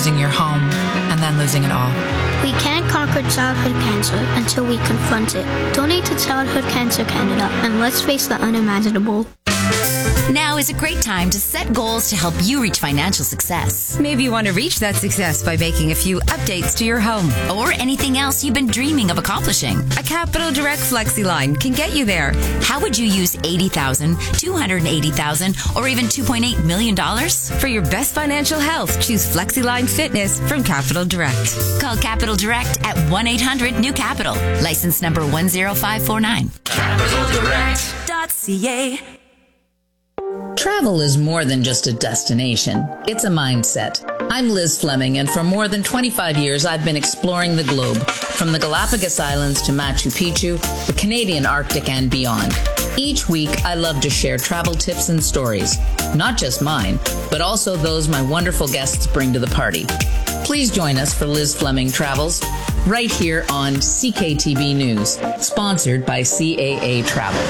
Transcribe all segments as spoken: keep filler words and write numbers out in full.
losing your home and then losing it all. We can't conquer childhood cancer until we confront it. Donate to Childhood Cancer Canada and let's face the unimaginable. Now is a great time to set goals to help you reach financial success. Maybe you want to reach that success by making a few updates to your home. Or anything else you've been dreaming of accomplishing. A Capital Direct FlexiLine can get you there. How would you use eighty thousand dollars, two hundred eighty thousand dollars, or even two point eight million dollars? For your best financial health, choose FlexiLine Fitness from Capital Direct. Call Capital Direct at one eight hundred new capital. License number one zero five four nine. capital direct dot c a. Travel is more than just a destination. It's a mindset. I'm Liz Fleming, and for more than twenty-five years, I've been exploring the globe, from the Galapagos Islands to Machu Picchu, the Canadian Arctic, and beyond. Each week, I love to share travel tips and stories, not just mine, but also those my wonderful guests bring to the party. Please join us for Liz Fleming Travels, right here on C K T V News, sponsored by C A A Travel.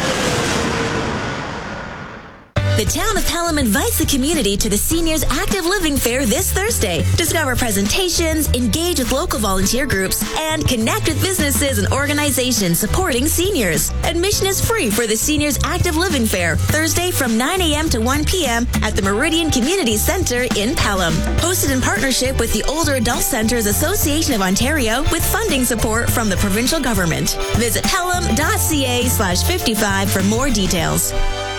The town of Pelham invites the community to the Seniors Active Living Fair this Thursday. Discover presentations, engage with local volunteer groups, and connect with businesses and organizations supporting seniors. Admission is free for the Seniors Active Living Fair, Thursday from nine a.m. to one p.m. at the Meridian Community Centre in Pelham. Hosted in partnership with the Older Adult Centres Association of Ontario with funding support from the provincial government. Visit pelham.ca slash 55 for more details.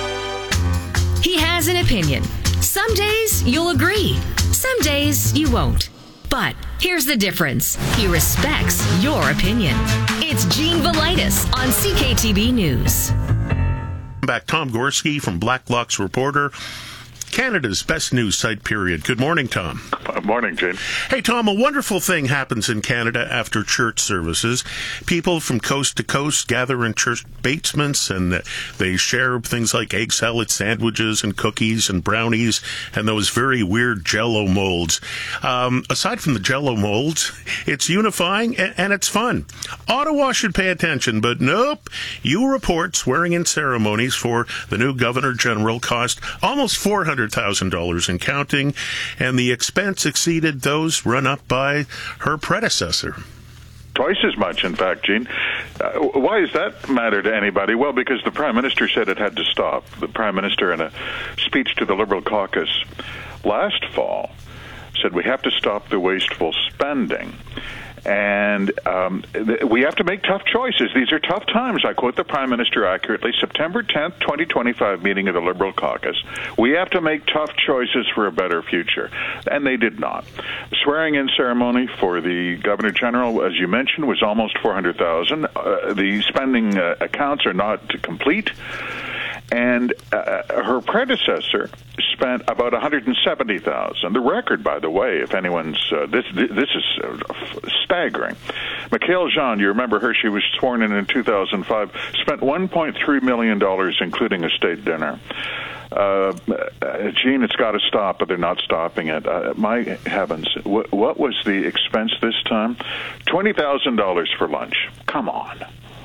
He has an opinion. Some days you'll agree. Some days you won't. But here's the difference. He respects your opinion. It's Gene Velitis on C K T V News. Back, Tom Gorski from Blacklock's Reporter, Canada's best news site, period. Good morning, Tom. Good morning, Jane. Hey, Tom, a wonderful thing happens in Canada after church services. People from coast to coast gather in church basements, and they share things like egg salad sandwiches and cookies and brownies and those very weird Jell-O molds. Um, aside from the Jell-O molds, it's unifying and, and it's fun. Ottawa should pay attention, but nope. You report swearing-in ceremonies for the new Governor General cost almost four hundred thousand dollars and counting, and the expense exceeded those run up by her predecessor. Twice as much, in fact, Gene. Uh, why does that matter to anybody? Well, because the Prime Minister said it had to stop. The Prime Minister, in a speech to the Liberal caucus last fall, said we have to stop the wasteful spending. And um, th- we have to make tough choices. These are tough times. I quote the Prime Minister accurately, September tenth, twenty twenty-five meeting of the Liberal caucus. We have to make tough choices for a better future. And they did not. The swearing-in ceremony for the Governor General, as you mentioned, was almost four hundred thousand dollars. Uh, the spending uh, accounts are not complete. And uh, her predecessor spent about one hundred seventy thousand dollars. The record, by the way, if anyone's uh, this this is uh, staggering. Michaëlle Jean, you remember her? She was sworn in in two thousand five. Spent one point three million dollars, including a state dinner. Uh, Gene, it's got to stop, but they're not stopping it. Uh, my heavens, what, what was the expense this time? Twenty thousand dollars for lunch. Come on.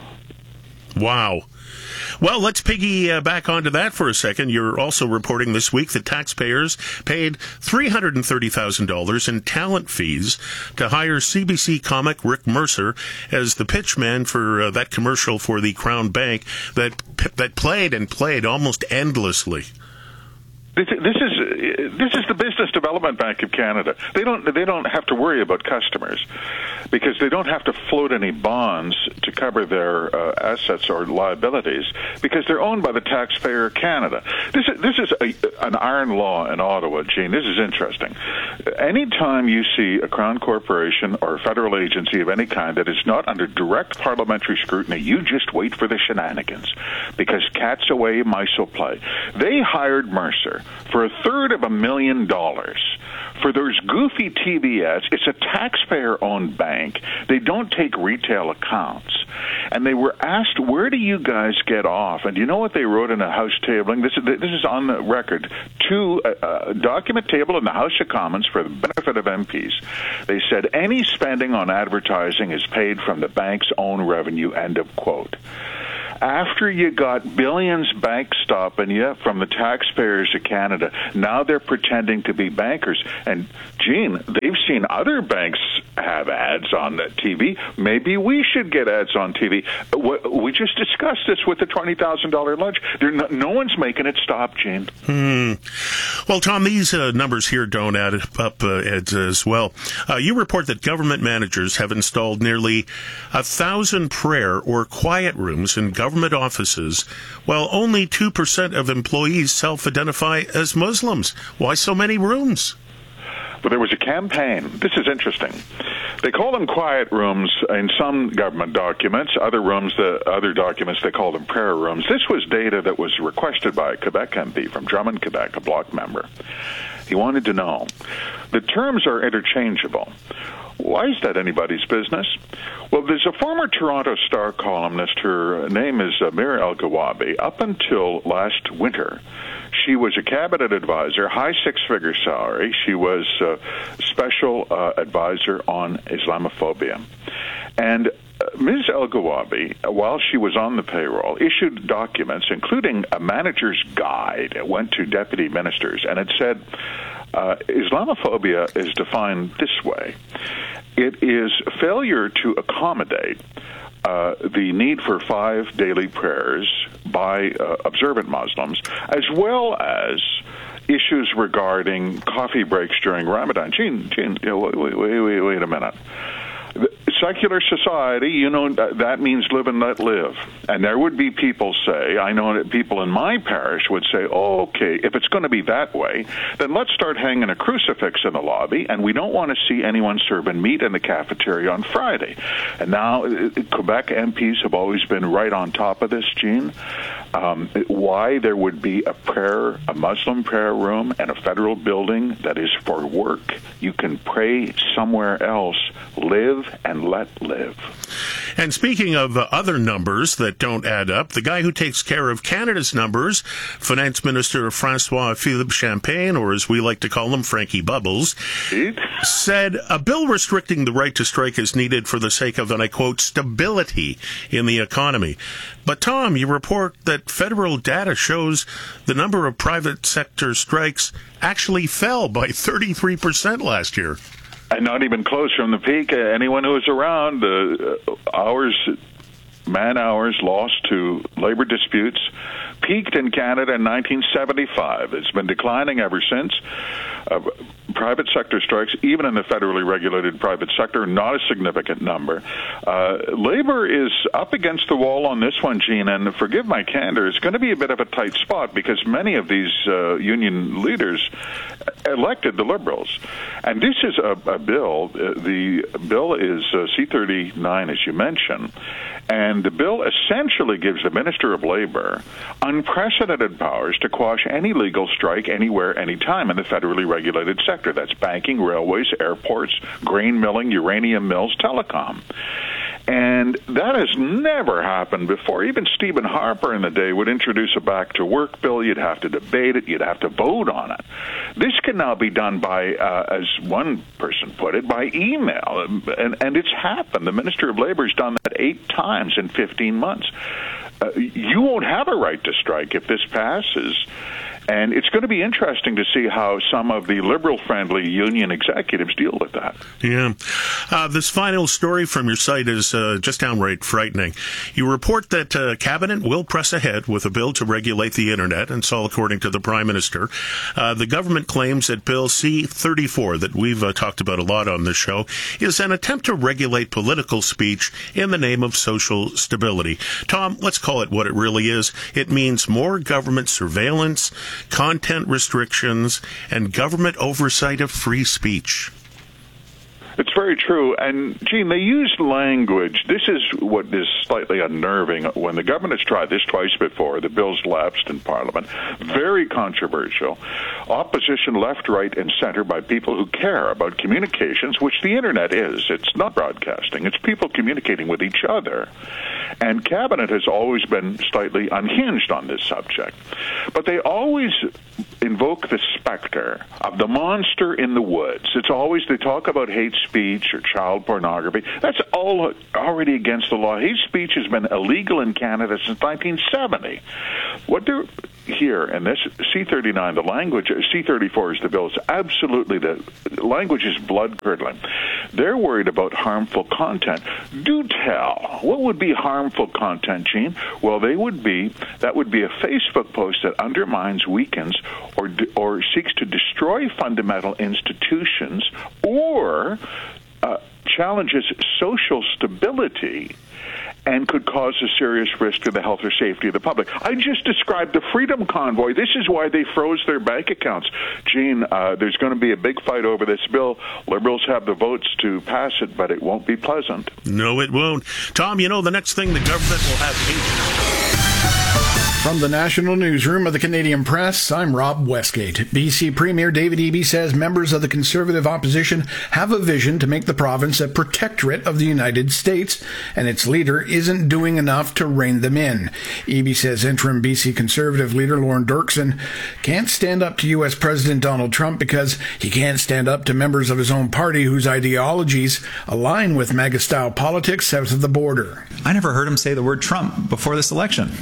Wow. Well, let's piggy uh, back onto that for a second. You're also reporting this week that taxpayers paid three hundred thirty thousand dollars in talent fees to hire C B C comic Rick Mercer as the pitchman for uh, that commercial for the Crown Bank that that played and played almost endlessly. This, this is this is the Business Development Bank of Canada. They don't they don't have to worry about customers because they don't have to float any bonds to cover their uh, assets or liabilities because they're owned by the taxpayer of Canada. This is this is a, an iron law in Ottawa, Gene. This is interesting. Anytime you see a Crown corporation or a federal agency of any kind that is not under direct parliamentary scrutiny, you just wait for the shenanigans because cats away, mice will play. They hired Mercer for a third of a million dollars for those goofy T V ads. It's a taxpayer-owned bank. They don't take retail accounts. And they were asked, where do you guys get off? And you know what they wrote in a House tabling? This is, this is on the record. To a, a document table in the House of Commons for the benefit of M Ps. They said, any spending on advertising is paid from the bank's own revenue, end of quote. After you got billions backstopping you from the taxpayers of Canada, now they're pretending to be bankers. And, Gene, they we've seen other banks have ads on the T V. Maybe we should get ads on T V. We just discussed this with the twenty thousand dollars lunch. No, no one's making it stop, Gene. Hmm. Well, Tom, these uh, numbers here don't add up uh, as, as well. Uh, you report that government managers have installed nearly a thousand prayer or quiet rooms in government offices, while only two percent of employees self-identify as Muslims. Why so many rooms? But there was a campaign. This is interesting. They call them quiet rooms in some government documents. Other rooms, the other documents, they call them prayer rooms. This was data that was requested by a Quebec M P from Drummond, Quebec, a Bloc member. He wanted to know. The terms are interchangeable. Why is that anybody's business? Well, there's a former Toronto Star columnist. Her name is uh, Mir El-Gawabi. Up until last winter, she was a cabinet advisor, high six-figure salary. She was a special uh, advisor on Islamophobia. And uh, Miz El-Gawabi, while she was on the payroll, issued documents, including a manager's guide. It went to deputy ministers, and it said, uh, Islamophobia is defined this way. It is failure to accommodate Uh, the need for five daily prayers by uh, observant Muslims, as well as issues regarding coffee breaks during Ramadan. Gene, Gene, you know, wait, wait, wait, wait a minute. The secular society, you know, that means live and let live. And there would be people say, I know that people in my parish would say, oh, okay, if it's going to be that way, then let's start hanging a crucifix in the lobby, and we don't want to see anyone serving meat in the cafeteria on Friday. And now Quebec M Ps have always been right on top of this, Gene. Um, why there would be a prayer, a Muslim prayer room, and a federal building that is for work. You can pray somewhere else. Live and let live. And speaking of uh, other numbers that don't add up, the guy who takes care of Canada's numbers, Finance Minister François-Philippe Champagne, or as we like to call him, Frankie Bubbles, said a bill restricting the right to strike is needed for the sake of, and I quote, stability in the economy. But Tom, you report that federal data shows the number of private sector strikes actually fell by thirty-three percent last year. And not even close from the peak. Uh, anyone who was around, uh, hours, man hours lost to labor disputes, peaked in Canada in nineteen seventy-five. It's been declining ever since. Uh, private sector strikes, even in the federally regulated private sector, not a significant number. Uh, labor is up against the wall on this one, Gene, and forgive my candor, it's going to be a bit of a tight spot because many of these uh, union leaders elected the Liberals. And this is a, a bill, uh, the bill is uh, C thirty-nine, as you mentioned, and the bill essentially gives the Minister of Labor unprecedented powers to quash any legal strike anywhere, anytime in the federally regulated sector. That's banking, railways, airports, grain milling, uranium mills, telecom. And that has never happened before. Even Stephen Harper in the day would introduce a back-to-work bill. You'd have to debate it. You'd have to vote on it. This can now be done by, uh, as one person put it, by email. And, and it's happened. The Minister of Labor has done that eight times in fifteen months. Uh, you won't have a right to strike if this passes. And it's going to be interesting to see how some of the liberal-friendly union executives deal with that. Yeah. Uh, this final story from your site is uh, just downright frightening. You report that uh, Cabinet will press ahead with a bill to regulate the Internet, and it's all according to the Prime Minister. Uh, the government claims that Bill C thirty-four, that we've uh, talked about a lot on this show, is an attempt to regulate political speech in the name of social stability. Tom, let's call it what it really is. It means more government surveillance, content restrictions, and government oversight of free speech. It's very true. And, Gene, they use language. This is what is slightly unnerving. When the government has tried this twice before, the bill's lapsed in Parliament. Very controversial. Opposition left, right, and center by people who care about communications, which the Internet is. It's not broadcasting. It's people communicating with each other. And Cabinet has always been slightly unhinged on this subject. But they always invoke the specter of the monster in the woods. It's always, they talk about hate speech. speech or child pornography. That's all already against the law. Hate speech has been illegal in Canada since nineteen seventy. What they're here, and this C thirty-nine, the language, C thirty-four is the bill. It's absolutely, the language is blood-curdling. They're worried about harmful content. Do tell. What would be harmful content, Gene? Well, they would be, that would be a Facebook post that undermines, weakens, or, or seeks to destroy fundamental institutions, or uh, challenges social stability, and could cause a serious risk to the health or safety of the public. I just described the Freedom Convoy. This is why they froze their bank accounts. Gene, uh, there's going to be a big fight over this bill. Liberals have the votes to pass it, but it won't be pleasant. No, it won't. Tom, you know, the next thing the government will have agents. From the National Newsroom of the Canadian Press, I'm Rob Westgate. B C Premier David Eby says members of the Conservative opposition have a vision to make the province a protectorate of the United States, and its leader isn't doing enough to rein them in. Eby says interim B C Conservative leader Lorne Dirksen can't stand up to U S President Donald Trump because he can't stand up to members of his own party whose ideologies align with MAGA-style politics south of the border. I never heard him say the word Trump before this election.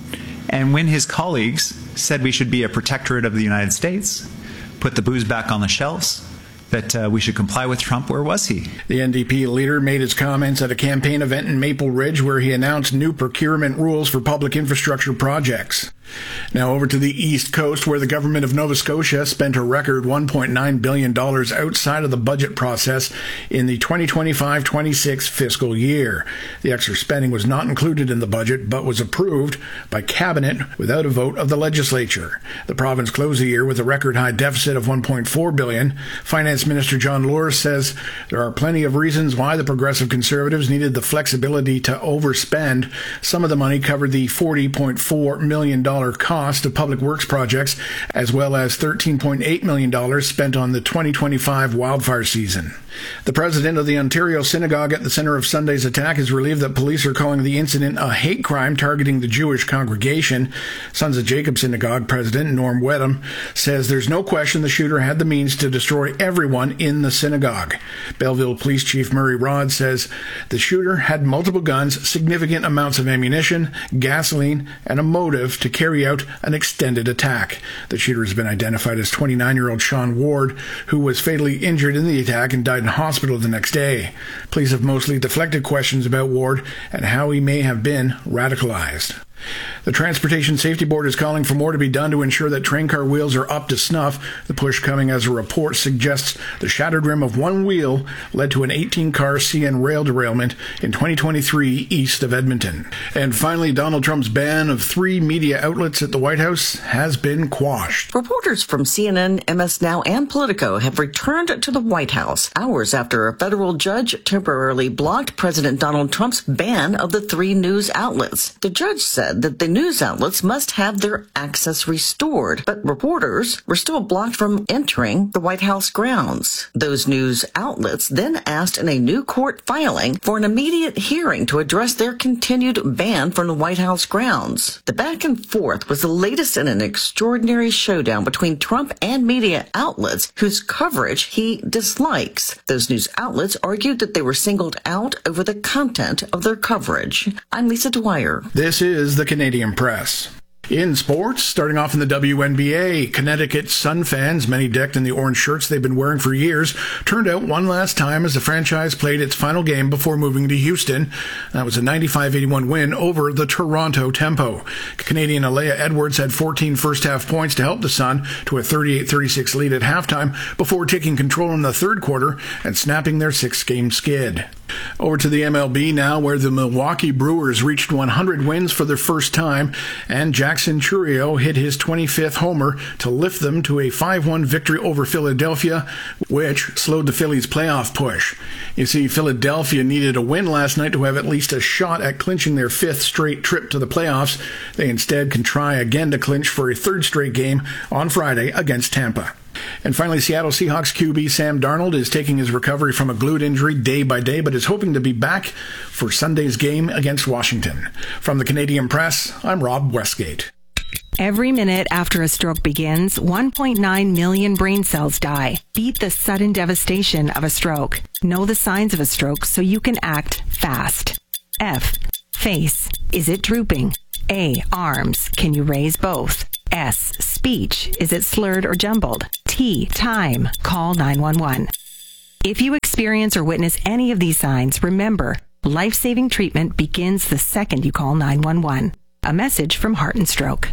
And when his colleagues said we should be a protectorate of the United States, put the booze back on the shelves, that uh, we should comply with Trump, where was he? The N D P leader made his comments at a campaign event in Maple Ridge where he announced new procurement rules for public infrastructure projects. Now over to the East Coast, where the government of Nova Scotia spent a record one point nine billion dollars outside of the budget process in the twenty twenty-five twenty-six fiscal year. The extra spending was not included in the budget, but was approved by Cabinet without a vote of the legislature. The province closed the year with a record high deficit of one point four billion dollars. Finance Minister John Lewis says there are plenty of reasons why the Progressive Conservatives needed the flexibility to overspend. Some of the money covered the forty point four million dollars cost of public works projects, as well as thirteen point eight million dollars spent on the twenty twenty-five wildfire season. The president of the Ontario Synagogue at the center of Sunday's attack is relieved that police are calling the incident a hate crime targeting the Jewish congregation. Sons of Jacob Synagogue president Norm Wedham says there's no question the shooter had the means to destroy everyone in the synagogue. Belleville Police Chief Murray Rod says the shooter had multiple guns, significant amounts of ammunition, gasoline, and a motive to carry out an extended attack. The shooter has been identified as twenty-nine-year-old Sean Ward, who was fatally injured in the attack and died in hospital the next day. Police have mostly deflected questions about Ward and how he may have been radicalized. The Transportation Safety Board is calling for more to be done to ensure that train car wheels are up to snuff. The push coming as a report suggests the shattered rim of one wheel led to an eighteen-car C N rail derailment in twenty twenty-three east of Edmonton. And finally, Donald Trump's ban of three media outlets at the White House has been quashed. Reporters from C N N, M S Now, and Politico have returned to the White House hours after a federal judge temporarily blocked President Donald Trump's ban of the three news outlets. The judge said that the news outlets must have their access restored, but reporters were still blocked from entering the White House grounds. Those news outlets then asked in a new court filing for an immediate hearing to address their continued ban from the White House grounds. The back and forth was the latest in an extraordinary showdown between Trump and media outlets whose coverage he dislikes. Those news outlets argued that they were singled out over the content of their coverage. I'm Lisa Dwyer. This is the Canadian Press. In sports, starting off in the W N B A, Connecticut Sun fans, many decked in the orange shirts they've been wearing for years, turned out one last time as the franchise played its final game before moving to Houston. That was a ninety-five eighty-one win over the Toronto Tempo. Canadian Alea Edwards had fourteen first-half points to help the Sun to a thirty-eight thirty-six lead at halftime before taking control in the third quarter and snapping their six-game skid. Over to the M L B now, where the Milwaukee Brewers reached one hundred wins for their first time, and Jackson Chourio hit his twenty-fifth homer to lift them to a five one victory over Philadelphia, which slowed the Phillies' playoff push. You see, Philadelphia needed a win last night to have at least a shot at clinching their fifth straight trip to the playoffs. They instead can try again to clinch for a third straight game on Friday against Tampa. And finally, Seattle Seahawks Q B Sam Darnold is taking his recovery from a glute injury day by day, but is hoping to be back for Sunday's game against Washington. From the Canadian Press, I'm Rob Westgate. Every minute after a stroke begins, one point nine million brain cells die. Beat the sudden devastation of a stroke. Know the signs of a stroke so you can act fast. F. Face. Is it drooping? A. Arms. Can you raise both? S. Speech. Is it slurred or jumbled? T. Time. Call nine one one. If you experience or witness any of these signs, remember, life-saving treatment begins the second you call nine one one. A message from Heart and Stroke.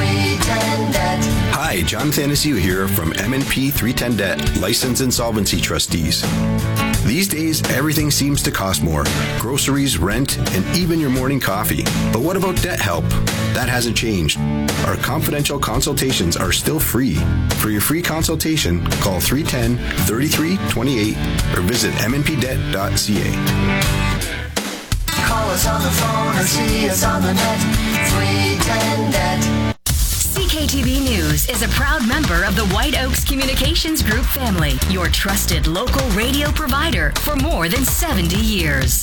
Hi, John Thanasiu here from M and P three ten Debt, Licensed Insolvency Trustees. These days, everything seems to cost more. Groceries, rent, and even your morning coffee. But what about debt help? That hasn't changed. Our confidential consultations are still free. For your free consultation, call three one zero, three three two eight or visit m n p debt dot c a. Call us on the phone or see us on the net. three ten debt. C K T V News is a proud member of the White Oaks Communications Group family, your trusted local radio provider for more than seventy years.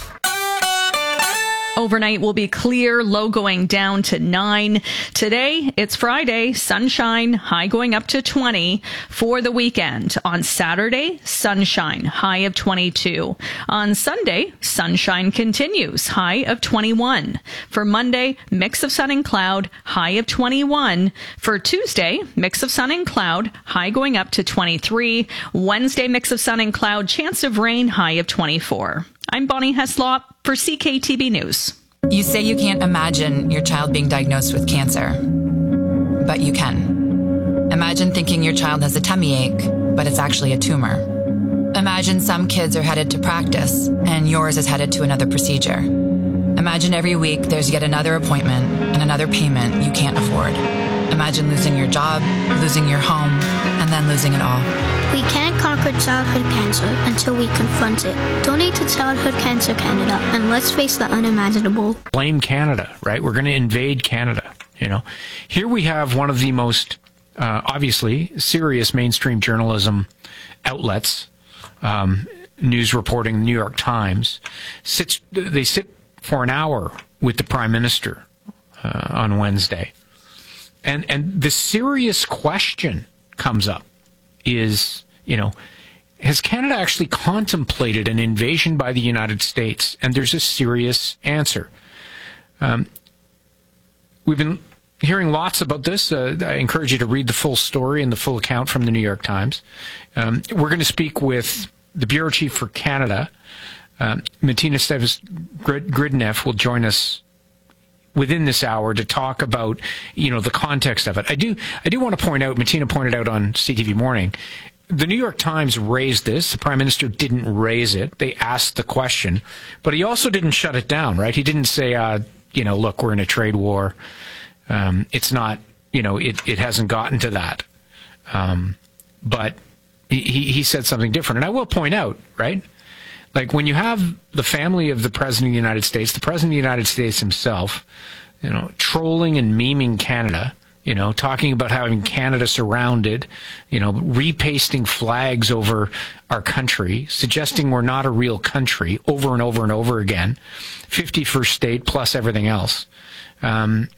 Overnight will be clear, low going down to nine. Today, it's Friday, sunshine, high going up to twenty. For the weekend, on Saturday, sunshine, high of twenty-two. On Sunday, sunshine continues, high of twenty-one. For Monday, mix of sun and cloud, high of twenty-one. For Tuesday, mix of sun and cloud, high going up to twenty-three. Wednesday, mix of sun and cloud, chance of rain, high of twenty-four. I'm Bonnie Heslop for C K T V News. You say you can't imagine your child being diagnosed with cancer, but you can. Imagine thinking your child has a tummy ache, but it's actually a tumor. Imagine some kids are headed to practice, and yours is headed to another procedure. Imagine every week there's yet another appointment and another payment you can't afford. Imagine losing your job, losing your home, and then losing it all. We can't conquer childhood cancer until we confront it. Donate to Childhood Cancer Canada, and let's face the unimaginable. Blame Canada, right? We're going to invade Canada, you know. Here we have one of the most, uh, obviously, serious mainstream journalism outlets, um, news reporting, the New York Times, sits, they sit for an hour with the Prime Minister uh, on Wednesday. And, and the serious question comes up is, you know, has Canada actually contemplated an invasion by the United States? And there's a serious answer. Um, we've been hearing lots about this. Uh, I encourage you to read the full story and the full account from the New York Times. Um, we're going to speak with the Bureau Chief for Canada. Um, Martina Stevens-Gridneff will join us within this hour to talk about, you know, the context of it. I do, I do want to point out, Martina pointed out on C T V Morning, the New York Times raised this. The Prime Minister didn't raise it. They asked the question, but he also didn't shut it down, right? He didn't say, uh, you know, look, we're in a trade war. Um, it's not, you know, it, it hasn't gotten to that. Um, but he, he said something different. And I will point out, right? Like when you have the family of the President of the United States, the President of the United States himself, you know, trolling and memeing Canada, you know, talking about having Canada surrounded, you know, repasting flags over our country, suggesting we're not a real country over and over and over again, fifty-first state plus everything else. Um,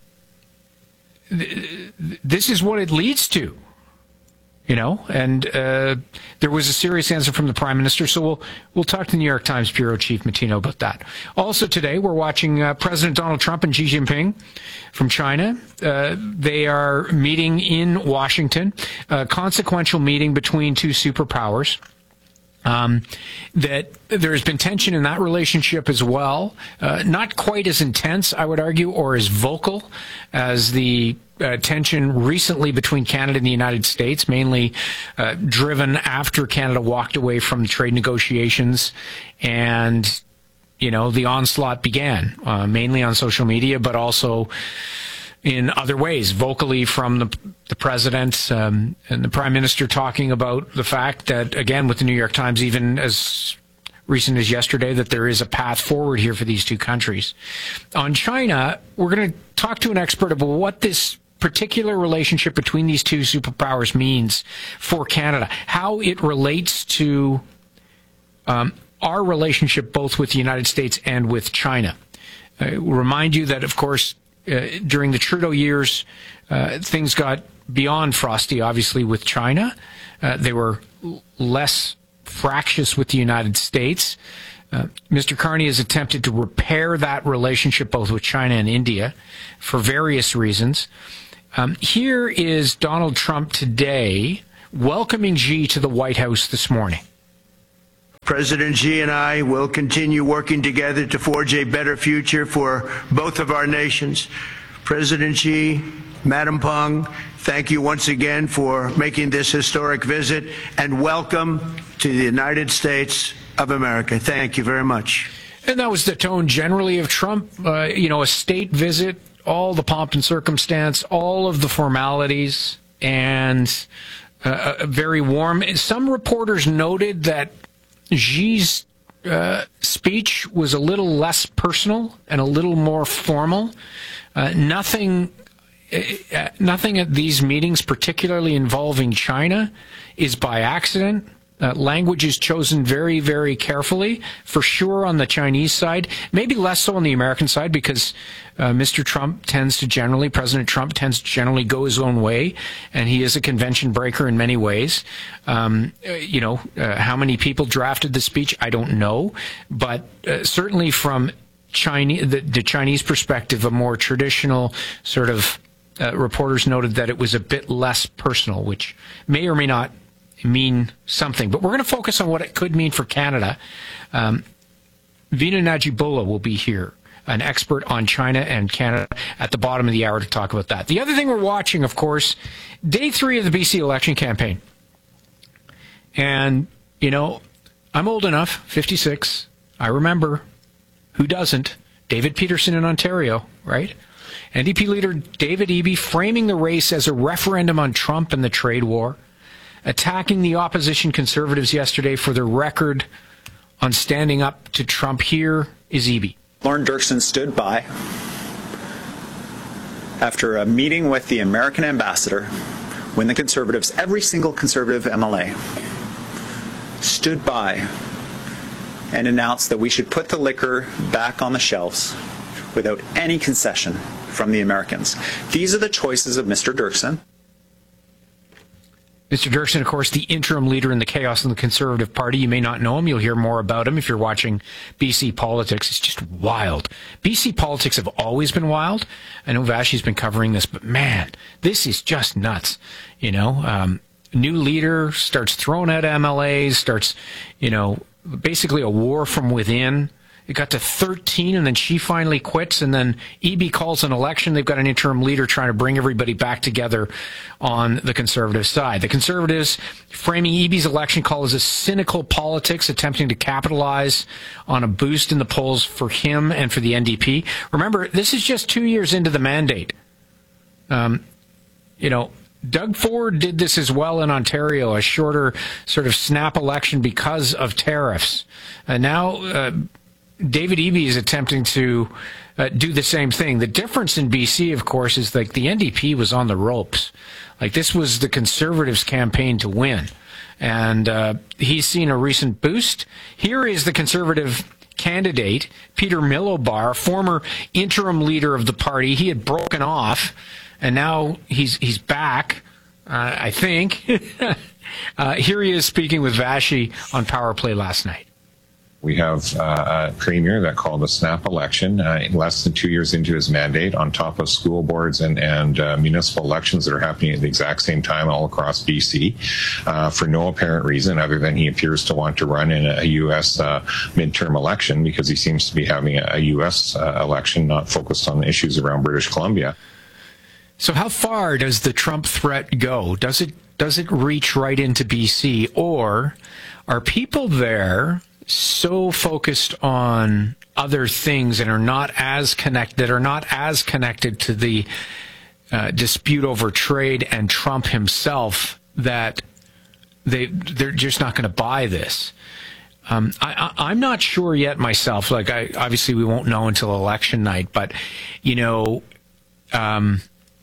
th- this is what it leads to. You know, and uh, there was a serious answer from the Prime Minister, so we'll we'll talk to the New York Times Bureau Chief Matino about that. Also today, we're watching uh, President Donald Trump and Xi Jinping from China. Uh, they are meeting in Washington, a consequential meeting between two superpowers. Um, that there has been tension in that relationship as well. Uh, not quite as intense, I would argue, or as vocal as the uh, tension recently between Canada and the United States, mainly uh, driven after Canada walked away from the trade negotiations and, you know, the onslaught began, uh, mainly on social media, but also in other ways, vocally from the, the president um, and the Prime Minister talking about the fact that, again, with the New York Times, even as recent as yesterday, that there is a path forward here for these two countries. On China, we're going to talk to an expert about what this particular relationship between these two superpowers means for Canada, how it relates to um, our relationship both with the United States and with China. I remind you that, of course, uh, during the Trudeau years, uh, things got beyond frosty, obviously, with China. Uh, they were l- less fractious with the United States. Uh, Mister Carney has attempted to repair that relationship both with China and India for various reasons. Um, here is Donald Trump today welcoming Xi to the White House this morning. President Xi and I will continue working together to forge a better future for both of our nations. President Xi, Madam Peng, thank you once again for making this historic visit, and welcome to the United States of America. Thank you very much. And that was the tone generally of Trump. Uh, you know, a state visit, all the pomp and circumstance, all of the formalities, and uh, a very warm. Some reporters noted that Xi's uh, speech was a little less personal and a little more formal. Uh, nothing, uh, nothing at these meetings, particularly involving China, is by accident. Uh, language is chosen very, very carefully, for sure on the Chinese side, maybe less so on the American side, because uh, Mister Trump tends to generally, President Trump tends to generally go his own way, and he is a convention breaker in many ways. Um, uh, you know, uh, how many people drafted the speech, I don't know, but uh, certainly from Chinese, the, the Chinese perspective, a more traditional sort of uh, reporters noted that it was a bit less personal, which may or may not mean something. But we're going to focus on what it could mean for Canada. Um, Veena Najibullah will be here, an expert on China and Canada, at the bottom of the hour to talk about that. The other thing we're watching, of course, day three of the B C election campaign. And, you know, I'm old enough, fifty-six. I remember, who doesn't, David Peterson in Ontario, right? N D P leader David Eby framing the race as a referendum on Trump and the trade war, attacking the opposition Conservatives yesterday for their record on standing up to Trump. Here is Eby. Lauren Dirksen stood by after a meeting with the American ambassador when the Conservatives, every single Conservative M L A, stood by and announced that we should put the liquor back on the shelves without any concession from the Americans. These are the choices of Mister Dirksen. Mister Dirksen, of course, the interim leader in the chaos in the Conservative Party. You may not know him. You'll hear more about him if you're watching B C politics. It's just wild. B C politics have always been wild. I know Vashi's been covering this, but man, this is just nuts. You know, um, new leader starts throwing out M L As, starts, you know, basically a war from within. It got to thirteen, and then she finally quits, and then Eby calls an election. They've got an interim leader trying to bring everybody back together on the Conservative side. The Conservatives framing Eby's election call as a cynical politics, attempting to capitalize on a boost in the polls for him and for the N D P. Remember, this is just two years into the mandate. Um, you know, Doug Ford did this as well in Ontario, a shorter sort of snap election because of tariffs. And now uh, David Eby is attempting to uh, do the same thing. The difference in B C, of course, is like the N D P was on the ropes. Like, this was the Conservatives' campaign to win. And uh, he's seen a recent boost. Here is the Conservative candidate, Peter Milobar, former interim leader of the party. He had broken off, and now he's he's back, uh, I think. uh, here he is speaking with Vashi on Power Play last night. We have uh, a premier that called a snap election uh, less than two years into his mandate, on top of school boards and, and uh, municipal elections that are happening at the exact same time all across B C uh, for no apparent reason other than he appears to want to run in a U S uh, midterm election, because he seems to be having a U S uh, election not focused on issues around British Columbia. So how far does the Trump threat go? Does it does it reach right into B C, or are people there so focused on other things and are not as connected, that are not as connected to the uh, dispute over trade and Trump himself, that they they're just not going to buy this? Um, I, I, I'm not sure yet myself. Like, I, obviously, we won't know until election night. But you know, um,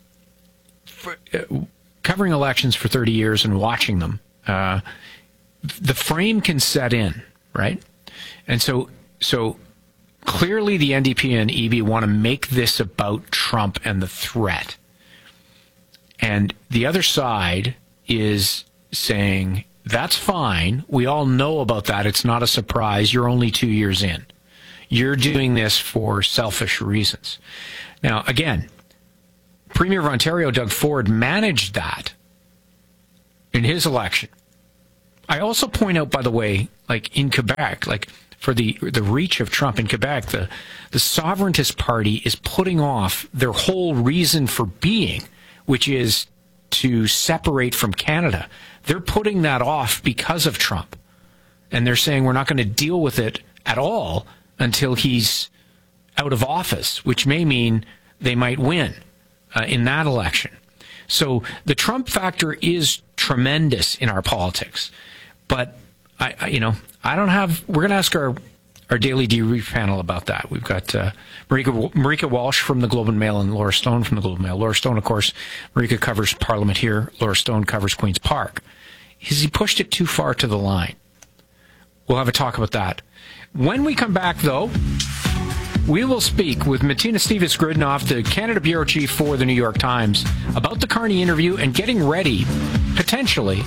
for, uh, covering elections for thirty years and watching them, uh, the frame can set in. Right? And so, so clearly the N D P and E B want to make this about Trump and the threat. And the other side is saying, that's fine. We all know about that. It's not a surprise. You're only two years in. You're doing this for selfish reasons. Now, again, Premier of Ontario, Doug Ford, managed that in his election. I also point out, by the way, like in Quebec, like for the the reach of Trump in Quebec, the, the Sovereigntist Party is putting off their whole reason for being, which is to separate from Canada. They're putting that off because of Trump. And they're saying we're not going to deal with it at all until he's out of office, which may mean they might win uh, in that election. So the Trump factor is tremendous in our politics. But, I, I you know, I don't have, we're going to ask our, our daily debrief panel about that. We've got uh, Marika, Marika Walsh from the Globe and Mail and Laura Stone from the Globe and Mail. Laura Stone, of course, Marika covers Parliament here. Laura Stone covers Queen's Park. Has he pushed it too far to the line? We'll have a talk about that. When we come back, though, we will speak with Martina Stevens-Grudnoff, the Canada Bureau Chief for the New York Times, about the Carney interview and getting ready, potentially.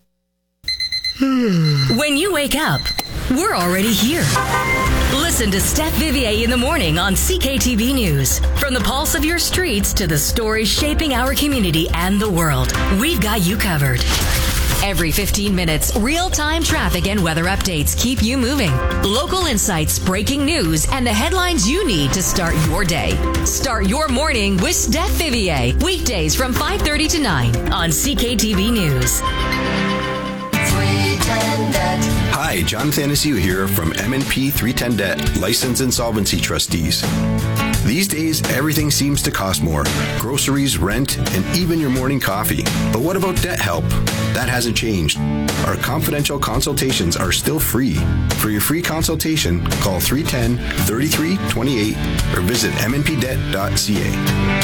When you wake up, we're already here. Listen to Steph Vivier in the morning on C K T V News. From the pulse of your streets to the stories shaping our community and the world, we've got you covered. Every fifteen minutes, real-time traffic and weather updates keep you moving. Local insights, breaking news, and the headlines you need to start your day. Start your morning with Steph Vivier. Weekdays from five thirty to nine on C K T V News. Hi, John Thanasiu here from M and P three ten Debt, Licensed Insolvency Trustees. These days, everything seems to cost more. Groceries, rent, and even your morning coffee. But what about debt help? That hasn't changed. Our confidential consultations are still free. For your free consultation, call three one zero, three three two eight or visit m n p debt dot c a.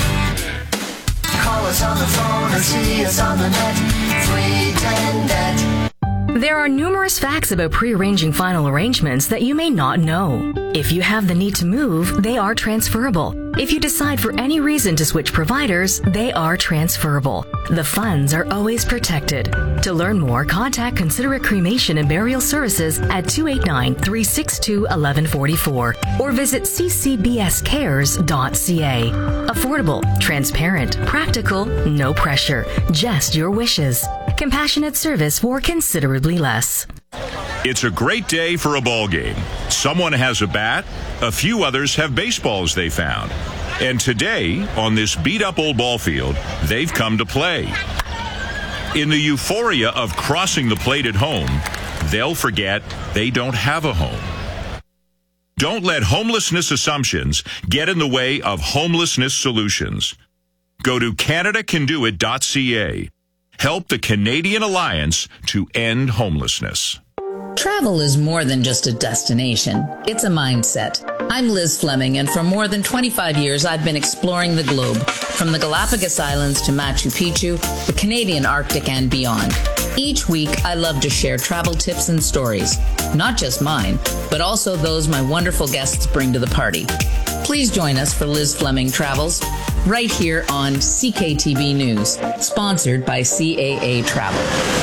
Call us on the phone or see us on the net. three ten debt. There are numerous facts about pre-arranging final arrangements that you may not know. If you have the need to move, they are transferable. If you decide for any reason to switch providers, they are transferable. The funds are always protected. To learn more, contact Considerate Cremation and Burial Services at two eight nine, three six two, one one four four or visit c c b s cares dot c a. Affordable, transparent, practical, no pressure, just your wishes. Compassionate service for considerably less. It's a great day for a ball game. Someone has a bat, a few others have baseballs they found. And today, on this beat-up old ball field, they've come to play. In the euphoria of crossing the plate at home, they'll forget they don't have a home. Don't let homelessness assumptions get in the way of homelessness solutions. Go to canada can do it dot c a. Help the Canadian Alliance to end homelessness. Travel is more than just a destination. It's a mindset. I'm Liz Fleming, and for more than twenty-five years, I've been exploring the globe, from the Galapagos Islands to Machu Picchu, the Canadian Arctic, and beyond. Each week, I love to share travel tips and stories, not just mine, but also those my wonderful guests bring to the party. Please join us for Liz Fleming Travels, right here on C K T V News, sponsored by C A A Travel.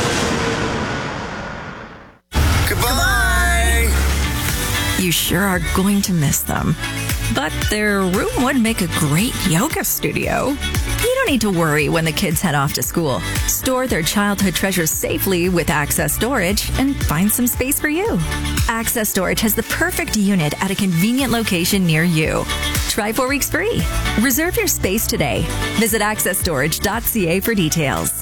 Goodbye! You sure are going to miss them. But their room would make a great yoga studio. You don't need to worry when the kids head off to school. Store their childhood treasures safely with Access Storage and find some space for you. Access Storage has the perfect unit at a convenient location near you. Try four weeks free. Reserve your space today. Visit access storage dot c a for details.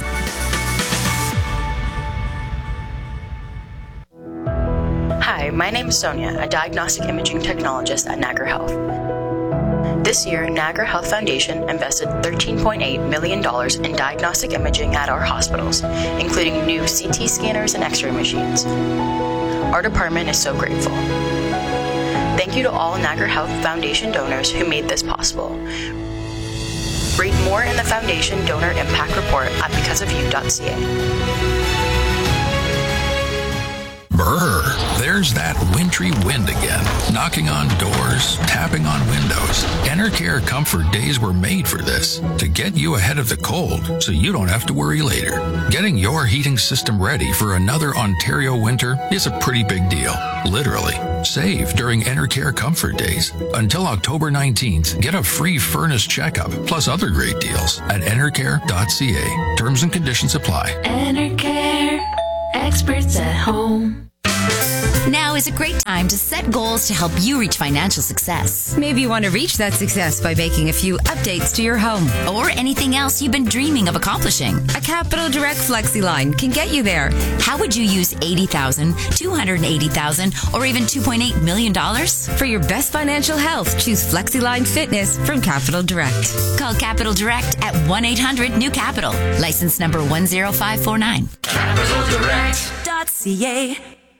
Hi, my name is Sonia, a diagnostic imaging technologist at Niagara Health. This year, Niagara Health Foundation invested thirteen point eight million dollars in diagnostic imaging at our hospitals, including new C T scanners and X-ray machines. Our department is so grateful. Thank you to all Niagara Health Foundation donors who made this possible. Read more in the Foundation Donor Impact Report at because of you dot c a. Brr, there's that wintry wind again, knocking on doors, tapping on windows. Enercare Comfort Days were made for this, to get you ahead of the cold so you don't have to worry later. Getting your heating system ready for another Ontario winter is a pretty big deal, literally. Save during Enercare Comfort Days. Until October nineteenth, get a free furnace checkup, plus other great deals at enercare dot c a. Terms and conditions apply. Enercare, experts at home. Now is a great time to set goals to help you reach financial success. Maybe you want to reach that success by making a few updates to your home. Or anything else you've been dreaming of accomplishing. A Capital Direct FlexiLine can get you there. How would you use eighty thousand dollars, two hundred eighty thousand dollars, or even two point eight million dollars? For your best financial health, choose FlexiLine Fitness from Capital Direct. Call Capital Direct at one eight hundred new capital. License number one zero five four nine. Capital Direct dot c a.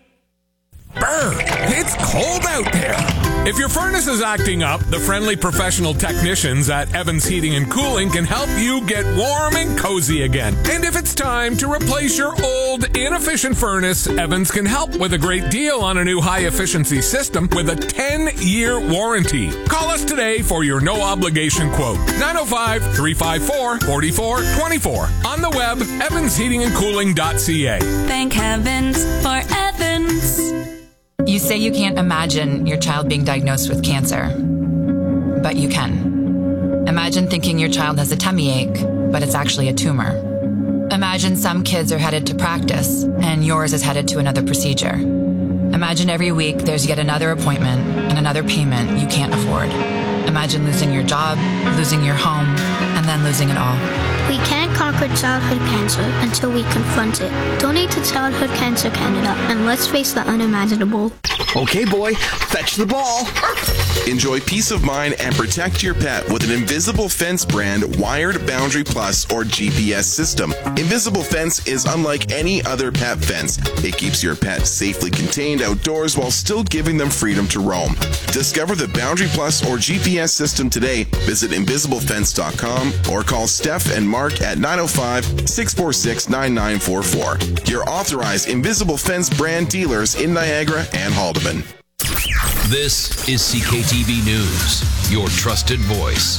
Brr, it's cold out there. If your furnace is acting up, the friendly professional technicians at Evans Heating and Cooling can help you get warm and cozy again. And if it's time to replace your old, inefficient furnace, Evans can help with a great deal on a new high-efficiency system with a ten-year warranty. Call us today for your no-obligation quote. nine oh five, three five four, four four two four. On the web, evans heating and cooling dot c a. Thank heavens for Evans. You say you can't imagine your child being diagnosed with cancer, but you can. Imagine thinking your child has a tummy ache, but it's actually a tumor. Imagine some kids are headed to practice, and yours is headed to another procedure. Imagine every week there's yet another appointment and another payment you can't afford. Imagine losing your job, losing your home, and then losing it all. We can't conquer childhood cancer until we confront it. Donate to Childhood Cancer Canada, and let's face the unimaginable. Okay, boy, fetch the ball. Enjoy peace of mind and protect your pet with an Invisible Fence brand wired Boundary Plus or G P S system. Invisible Fence is unlike any other pet fence. It keeps your pet safely contained outdoors while still giving them freedom to roam. Discover the Boundary Plus or G P S system today. Visit invisible fence dot com or call Steph and Mark at nine oh five, six four six, nine nine four four. Your authorized Invisible Fence brand dealers in Niagara and Haldeman. This is C K T V News, your trusted voice.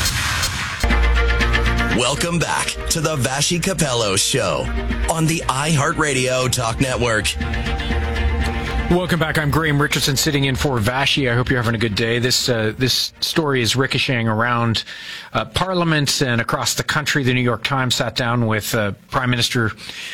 Welcome back to the Vashi Capello Show on the iHeartRadio Talk Network. Welcome back. I'm Graham Richardson sitting in for Vashi. I hope you're having a good day. This uh, this story is ricocheting around uh, Parliament and across the country. The New York Times sat down with uh, Prime Minister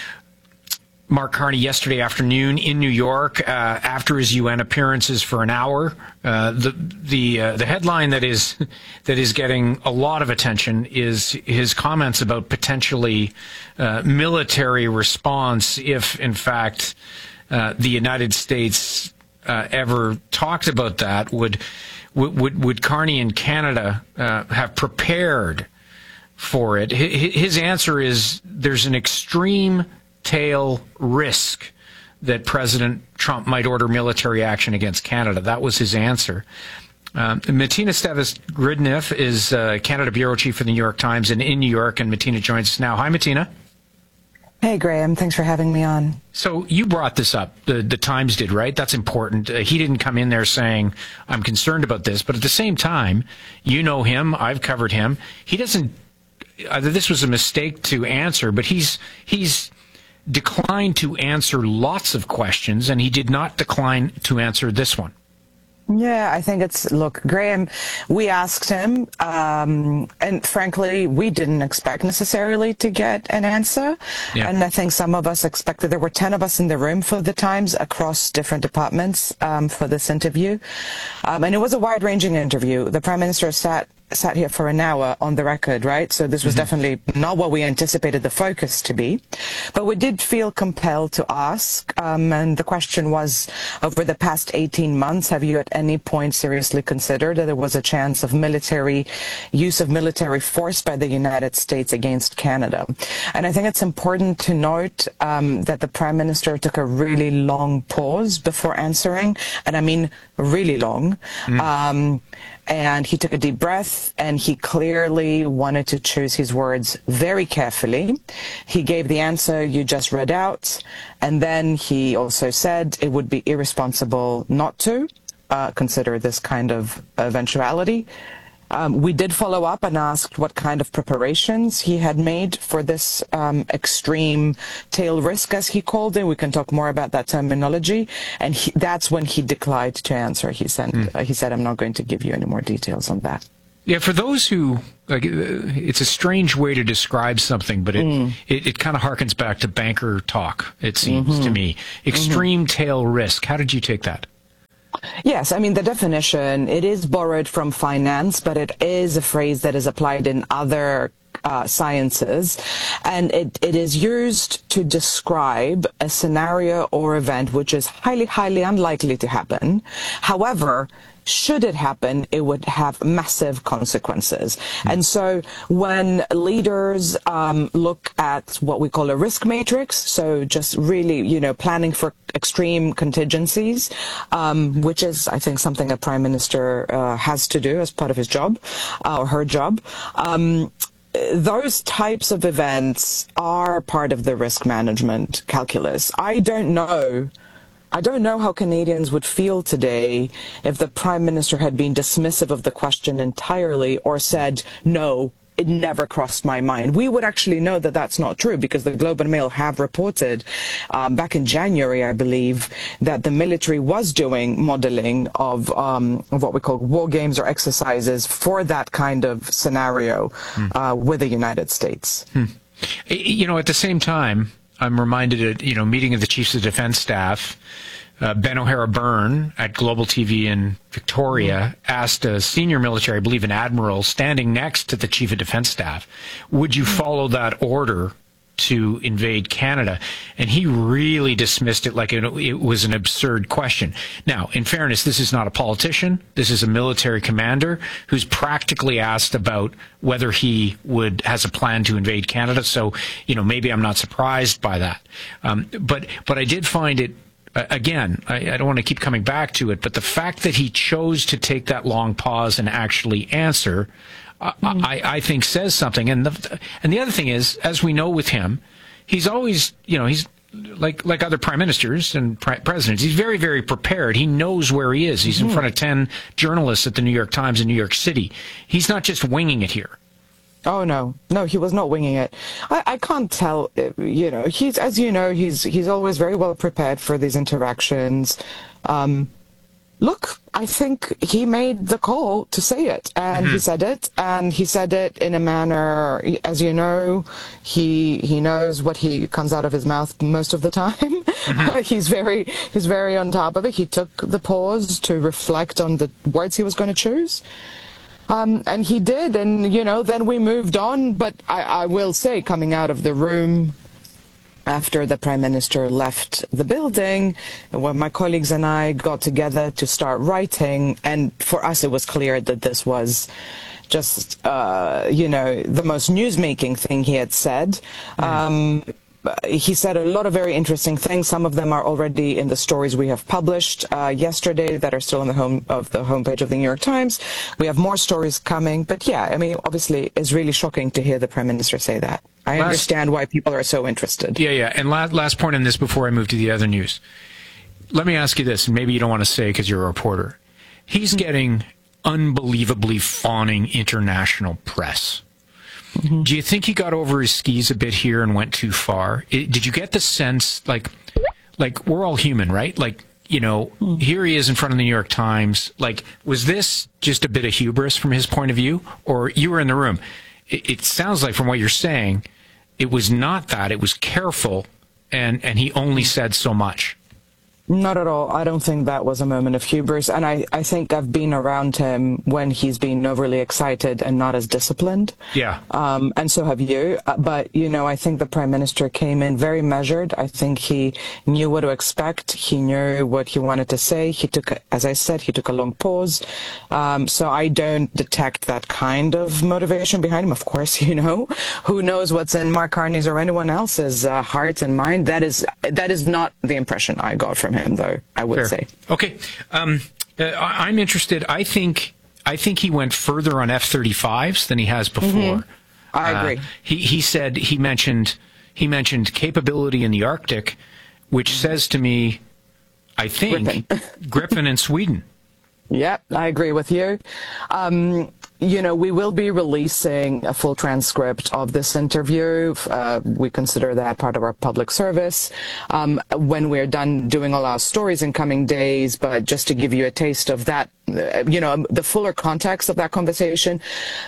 Mark Carney yesterday afternoon in New York uh, after his U N appearances for an hour. Uh, the the uh, the headline that is that is getting a lot of attention is his comments about potentially uh, military response if, in fact, Uh, the United States uh, ever talked about that. Would would would Carney in Canada uh, have prepared for it? His answer is there's an extreme tail risk that President Trump might order military action against Canada. That was his answer. Uh, Martina Stevis-Gridneff is uh, Canada bureau chief for the New York Times and in New York, and Martina joins us now. Hi, Martina. Hey, Graham. Thanks for having me on. So you brought this up. The, the Times did, right? That's important. Uh, he didn't come in there saying, I'm concerned about this. But at the same time, you know him. I've covered him. He doesn't either. This was a mistake to answer, but he's he's declined to answer lots of questions, and he did not decline to answer this one. Yeah, I think it's, look, Graham, we asked him, um, and frankly, we didn't expect necessarily to get an answer. Yeah. And I think some of us expected, there were ten of us in the room for the Times across different departments um, for this interview. Um, and it was a wide-ranging interview. The Prime Minister sat sat here for an hour on the record, right? So this was mm-hmm. definitely not what we anticipated the focus to be. But we did feel compelled to ask. Um, and the question was, over the past eighteen months, have you at any point seriously considered that there was a chance of military use of military force by the United States against Canada? And I think it's important to note um, that the Prime Minister took a really long pause before answering. And I mean really long. Mm. Um, And he took a deep breath. with, and he clearly wanted to choose his words very carefully. He gave the answer you just read out, and then he also said it would be irresponsible not to uh, consider this kind of eventuality. Um, we did follow up and asked what kind of preparations he had made for this um, extreme tail risk, as he called it. We can talk more about that terminology. And he, that's when he declined to answer. He said, mm. uh, he said, I'm not going to give you any more details on that. Yeah, for those who, like, it's a strange way to describe something, but it mm. it, it kind of harkens back to banker talk, it seems mm-hmm. to me. Extreme mm-hmm. tail risk. How did you take that? Yes, I mean, the definition, it is borrowed from finance, but it is a phrase that is applied in other uh, sciences, and it, it is used to describe a scenario or event which is highly, highly unlikely to happen. However, should it happen, it would have massive consequences. Mm. And so when leaders um, look at what we call a risk matrix, so just really, you know, planning for extreme contingencies, um, which is, I think, something a prime minister uh, has to do as part of his job uh, or her job, um, those types of events are part of the risk management calculus. I don't know I don't know how Canadians would feel today if the Prime Minister had been dismissive of the question entirely or said, no, it never crossed my mind. We would actually know that that's not true, because the Globe and Mail have reported um, back in January, I believe, that the military was doing modeling of, um, of what we call war games or exercises for that kind of scenario hmm. uh, with the United States. Hmm. You know, at the same time, I'm reminded of, you know, meeting of the Chiefs of Defence Staff. Uh, Ben O'Hara Byrne at Global T V in Victoria asked a senior military, I believe an admiral, standing next to the Chief of Defence Staff, would you follow that order to invade Canada? And he really dismissed it like it, it was an absurd question. Now, in fairness, this is not a politician. This is a military commander who's practically asked about whether he would has a plan to invade Canada. So, you know, maybe I'm not surprised by that. Um, but but I did find it, uh, again, I, I don't want to keep coming back to it, but the fact that he chose to take that long pause and actually answer, Mm-hmm. I, I think says something. And the and the other thing is, as we know with him, he's always, you know, he's like like other prime ministers and pre presidents. He's very, very prepared. He knows where he is. He's mm-hmm. in front of ten journalists at the New York Times in New York City. He's not just winging it here. Oh, no. No, he was not winging it. I, I can't tell, you know, he's, as you know, he's, he's always very well prepared for these interactions. Um, Look, I think he made the call to say it, and mm-hmm. he said it, and he said it in a manner, as you know, he he knows what he comes out of his mouth most of the time. Mm-hmm. he's very he's very on top of it. He took the pause to reflect on the words he was going to choose. Um, and he did, and, you know, then we moved on. But I, I will say, coming out of the room after the Prime Minister left the building, when my colleagues and I got together to start writing, and for us it was clear that this was just, uh, you know, the most newsmaking thing he had said. Mm. Um, he said a lot of very interesting things. Some of them are already in the stories we have published uh, yesterday that are still on the home of the homepage of the New York Times. We have more stories coming. But yeah, I mean, obviously, it's really shocking to hear the Prime Minister say that. I last, understand why people are so interested. Yeah, yeah. And last, last point on this before I move to the other news. Let me ask you this, and maybe you don't want to say because you're a reporter. He's getting unbelievably fawning international press. Mm-hmm. Do you think he got over his skis a bit here and went too far? It, did you get the sense, like, like we're all human, right? Like, you know, mm. here he is in front of the New York Times. Like, was this just a bit of hubris from his point of view? Or you were in the room? It, it sounds like from what you're saying, it was not that. It was careful, and, and he only said so much. Not at all. I don't think that was a moment of hubris. And I, I think I've been around him when he's been overly excited and not as disciplined. Yeah. Um, and so have you. Uh, but, you know, I think the Prime Minister came in very measured. I think he knew what to expect. He knew what he wanted to say. He took, as I said, he took a long pause. Um, so I don't detect that kind of motivation behind him. Of course, you know, who knows what's in Mark Carney's or anyone else's uh, heart and mind. That is, that is not the impression I got from him. him, though, I would Fair. say. Okay. Um, uh, I'm interested. I think I think he went further on F thirty-fives than he has before. Mm-hmm. I agree. Uh, he he said he mentioned he mentioned capability in the Arctic, which says to me, I think Gripen, Gripen in Sweden. Yep, I agree with you. Um, you know, we will be releasing a full transcript of this interview. Uh, we consider that part of our public service um, when we're done doing all our stories in coming days. But just to give you a taste of that, uh, you know, the fuller context of that conversation,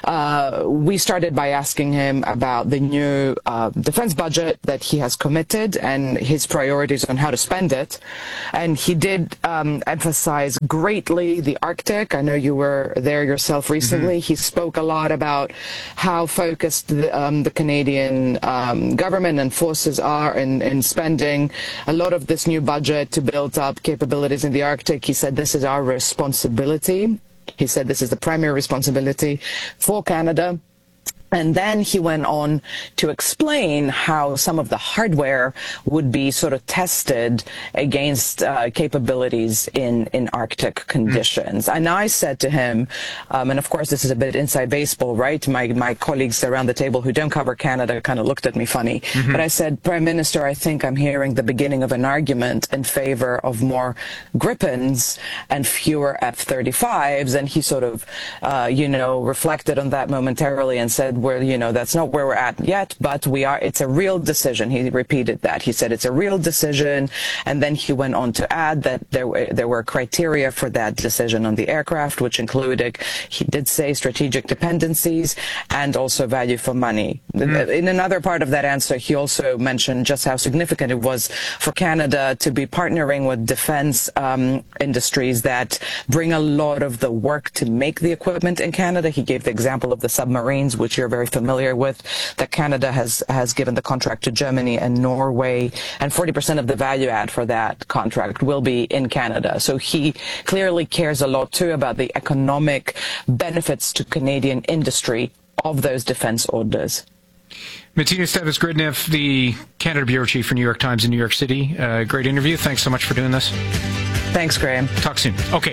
uh, we started by asking him about the new uh, defense budget that he has committed and his priorities on how to spend it. And he did um, emphasize greatly the Arctic. I know you were there yourself recently. Mm-hmm. He spoke a lot about how focused the, um, the Canadian um, government and forces are in, in spending a lot of this new budget to build up capabilities in the Arctic. He said this is our responsibility. He said this is the primary responsibility for Canada. And then he went on to explain how some of the hardware would be sort of tested against uh, capabilities in, in Arctic conditions. Mm. And I said to him, um, and of course this is a bit inside baseball, right? My, my colleagues around the table who don't cover Canada kind of looked at me funny. Mm-hmm. But I said, Prime Minister, I think I'm hearing the beginning of an argument in favor of more Gripens and fewer F thirty-fives. And he sort of, uh, you know, reflected on that momentarily and said, where, you know, that's not where we're at yet, but we are, it's a real decision. He repeated that. He said it's a real decision. And then he went on to add that there were, there were criteria for that decision on the aircraft, which included, he did say, strategic dependencies and also value for money. Mm. In another part of that answer, he also mentioned just how significant it was for Canada to be partnering with defense um, industries that bring a lot of the work to make the equipment in Canada. He gave the example of the submarines, which you're very familiar with, that Canada has, has given the contract to Germany and Norway, and forty percent of the value add for that contract will be in Canada. So he clearly cares a lot too about the economic benefits to Canadian industry of those defense orders. Martina Esteves-Gridneff, the Canada Bureau Chief for New York Times in New York City. Uh, great interview. Thanks so much for doing this. Thanks, Graham. Talk soon. Okay.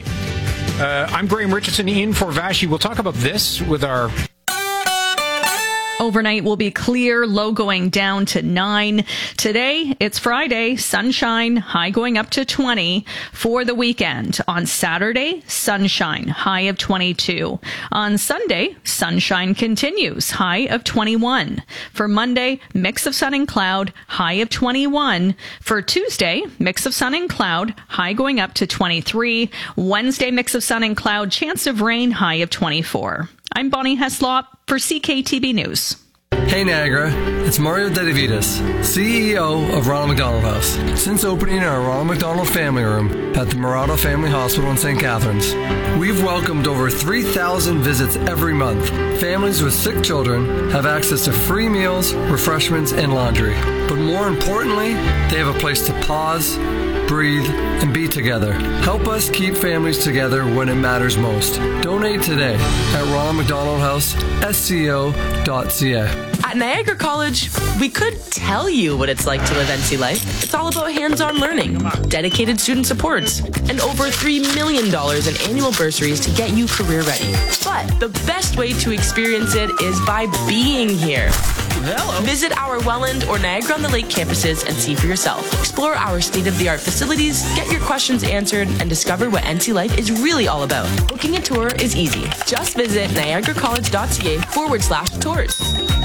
Uh, I'm Graham Richardson in for Vassy. We'll talk about this with our... Overnight will be clear, low going down to nine. Today, it's Friday, sunshine, high going up to twenty. For the weekend, on Saturday, sunshine, high of twenty-two. On Sunday, sunshine continues, high of twenty-one. For Monday, mix of sun and cloud, high of twenty-one. For Tuesday, mix of sun and cloud, high going up to twenty-three. Wednesday, mix of sun and cloud, chance of rain, high of twenty-four. I'm Bonnie Heslop for C K T B News. Hey Niagara, it's Mario Dedivitas, C E O of Ronald McDonald House. Since opening our Ronald McDonald Family Room at the Murata Family Hospital in Saint Catharines, we've welcomed over three thousand visits every month. Families with sick children have access to free meals, refreshments, and laundry. But more importantly, they have a place to pause, breathe, and be together. Help us keep families together when it matters most. Donate today at Ronald McDonald House, S C O dot C A. At Niagara College, we could tell you what it's like to live N C life. It's all about hands-on learning, dedicated student supports, and over three million dollars in annual bursaries to get you career ready. But the best way to experience it is by being here. Hello. Visit our Welland or Niagara-on-the-Lake campuses and see for yourself. Explore our state-of-the-art facilities, get your questions answered, and discover what N C life is really all about. Booking a tour is easy. Just visit niagaracollege.ca forward slash tours.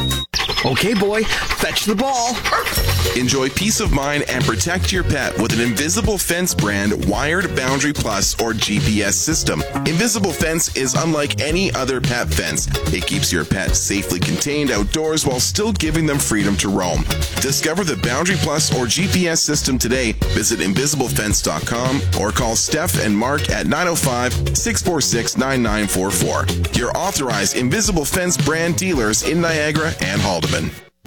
Okay, boy, fetch the ball. Enjoy peace of mind and protect your pet with an Invisible Fence brand Wired Boundary Plus or G P S system. Invisible Fence is unlike any other pet fence. It keeps your pet safely contained outdoors while still giving them freedom to roam. Discover the Boundary Plus or G P S system today. Visit invisible fence dot com or call Steph and Mark at nine oh five, six four six, nine nine four four. Your authorized Invisible Fence brand dealers in Niagara and Haldeman.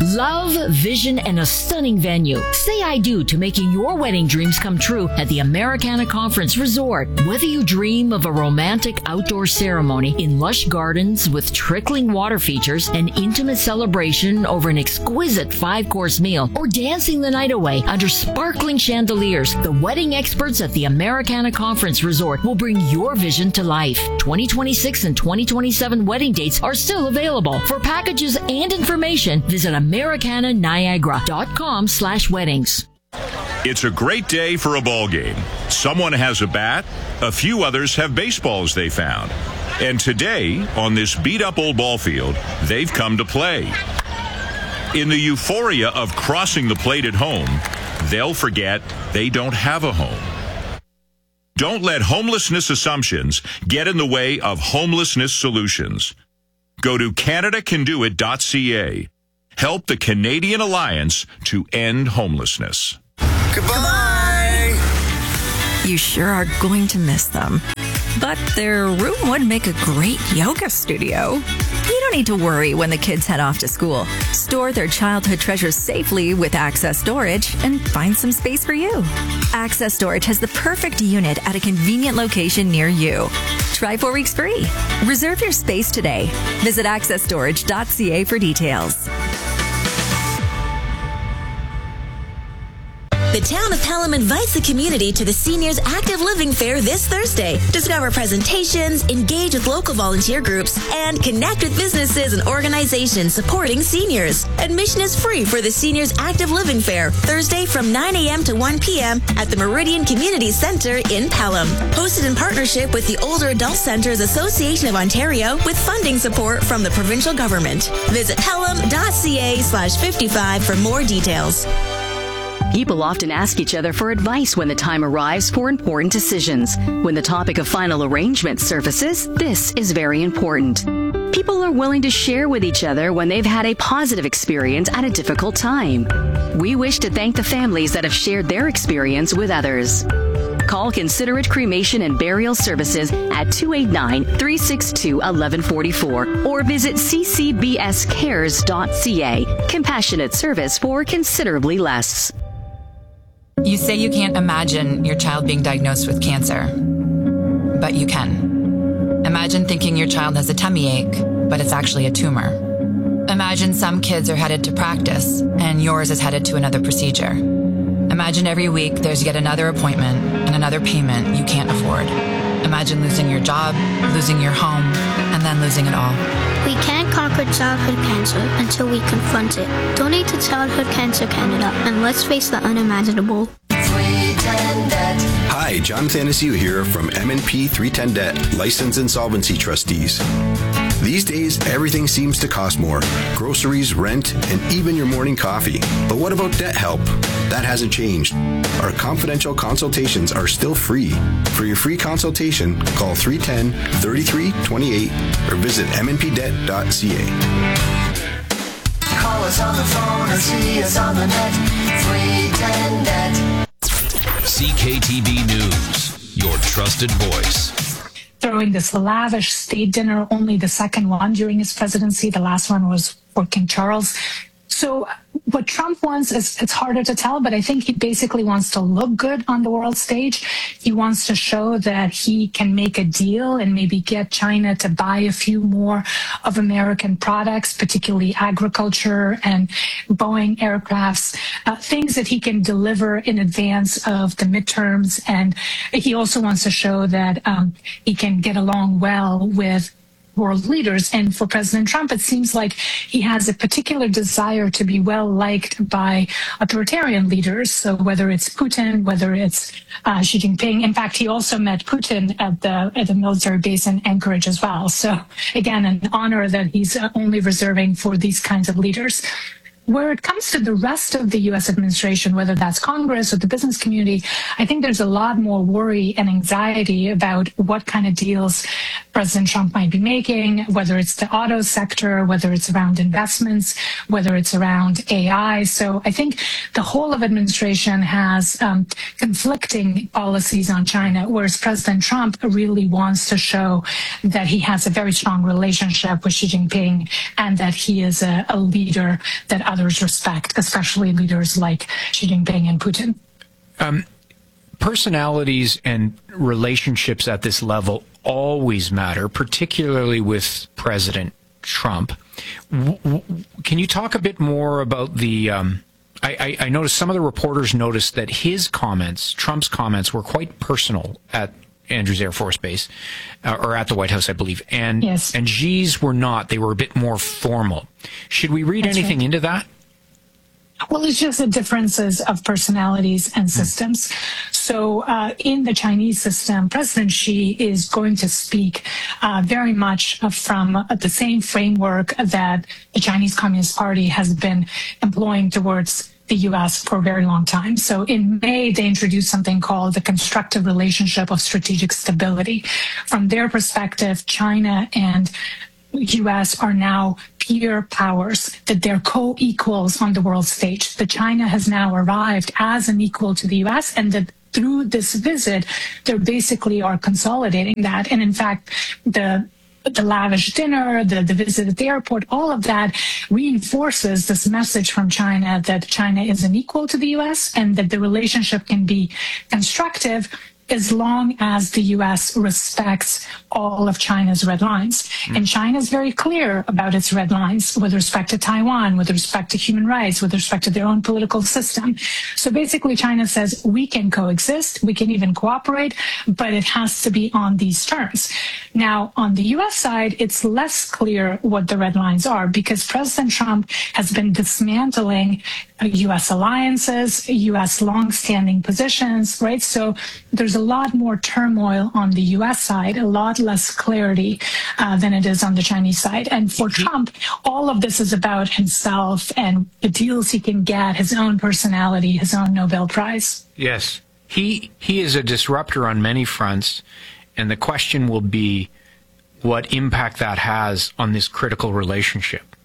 Love, vision, and a stunning venue. Say I do to making your wedding dreams come true at the Americana Conference Resort. Whether you dream of a romantic outdoor ceremony in lush gardens with trickling water features, an intimate celebration over an exquisite five-course meal, or dancing the night away under sparkling chandeliers, the wedding experts at the Americana Conference Resort will bring your vision to life. twenty twenty-six and twenty twenty-seven wedding dates are still available. For packages and information, visit Americana Niagara dot com slash weddings. It's a great day for a ball game. Someone has a bat, a few others have baseballs they found. And today, on this beat-up old ball field, they've come to play. In the euphoria of crossing the plate at home, they'll forget they don't have a home. Don't let homelessness assumptions get in the way of homelessness solutions. Go to Canada Can Do It dot C A. Help the Canadian Alliance to end homelessness. Goodbye! You sure are going to miss them. But their room would make a great yoga studio. You don't need to worry when the kids head off to school. Store their childhood treasures safely with Access Storage and find some space for you. Access Storage has the perfect unit at a convenient location near you. Try four weeks free. Reserve your space today. Visit Access Storage dot C A for details. The town of Pelham invites the community to the Seniors Active Living Fair this Thursday. Discover presentations, engage with local volunteer groups, and connect with businesses and organizations supporting seniors. Admission is free for the Seniors Active Living Fair, Thursday from nine a.m. to one p.m. at the Meridian Community Centre in Pelham. Hosted in partnership with the Older Adult Centres Association of Ontario with funding support from the provincial government. Visit pelham dot c a slash fifty-five for more details. People often ask each other for advice when the time arrives for important decisions. When the topic of final arrangement surfaces, this is very important. People are willing to share with each other when they've had a positive experience at a difficult time. We wish to thank the families that have shared their experience with others. Call Considerate Cremation and Burial Services at two eight nine, three six two, one one four four or visit c c b s cares dot c a. Compassionate service for considerably less. You say you can't imagine your child being diagnosed with cancer, but you can. Imagine thinking your child has a tummy ache, but it's actually a tumor. Imagine some kids are headed to practice, and yours is headed to another procedure. Imagine every week there's yet another appointment and another payment you can't afford. Imagine losing your job, losing your home, and then losing it all. We can't conquer childhood cancer until we confront it. Donate to Childhood Cancer Canada and let's face the unimaginable. Hi, John Thanasiu here from M and P three ten Debt, Licensed Insolvency Trustees. These days, everything seems to cost more. Groceries, rent, and even your morning coffee. But what about debt help? That hasn't changed. Our confidential consultations are still free. For your free consultation, call three one zero, three three two eight or visit m n p debt dot c a. Call us on the phone or see us on the net. three ten Debt. C K T B News, your trusted voice. Throwing this lavish state dinner, only the second one during his presidency. The last one was for King Charles. So what Trump wants is, it's harder to tell, but I think he basically wants to look good on the world stage. He wants to show that he can make a deal and maybe get China to buy a few more of American products, particularly agriculture and Boeing aircrafts, uh, things that he can deliver in advance of the midterms. And he also wants to show that um, he can get along well with world leaders. And for President Trump, it seems like he has a particular desire to be well liked by authoritarian leaders. So whether it's Putin, whether it's uh, Xi Jinping. In fact, he also met Putin at the at the military base in Anchorage as well. So again, an honor that he's only reserving for these kinds of leaders. Where it comes to the rest of the U S administration, whether that's Congress or the business community, I think there's a lot more worry and anxiety about what kind of deals President Trump might be making, whether it's the auto sector, whether it's around investments, whether it's around A I. So I think the whole of administration has um, conflicting policies on China, whereas President Trump really wants to show that he has a very strong relationship with Xi Jinping and that he is a, a leader that others respect, especially leaders like Xi Jinping and Putin. Um, personalities and relationships at this level always matter, particularly with President Trump. W- w- can you talk a bit more about the... Um, I, I, I noticed some of the reporters noticed that his comments, Trump's comments, were quite personal at Andrews Air Force Base, uh, or at the White House, I believe. And, yes. and Xi's were not. They were a bit more formal. Should we read That's anything right. into that? Well, it's just the differences of personalities and systems. So uh, in the Chinese system, President Xi is going to speak uh, very much from uh, the same framework that the Chinese Communist Party has been employing towards the U S for a very long time. So in May, they introduced something called the constructive relationship of strategic stability. From their perspective, China and U S are now peer powers, that they're co-equals on the world stage. That China has now arrived as an equal to the U S, and that through this visit, they basically are consolidating that. And in fact, the the lavish dinner, the, the visit at the airport, all of that reinforces this message from China that China is an equal to the U S and that the relationship can be constructive as long as the U S respects all of China's red lines. Mm. And China is very clear about its red lines with respect to Taiwan, with respect to human rights, with respect to their own political system. So basically, China says we can coexist, we can even cooperate, but it has to be on these terms. Now, on the U S side, it's less clear what the red lines are because President Trump has been dismantling U S alliances, U S longstanding positions, right? So there's a lot more turmoil on the U S side, a lot less clarity uh, than it is on the Chinese side. And for Trump, all of this is about himself and the deals he can get, his own personality, his own Nobel Prize. Yes. He, he is a disruptor on many fronts, and the question will be what impact that has on this critical relationship.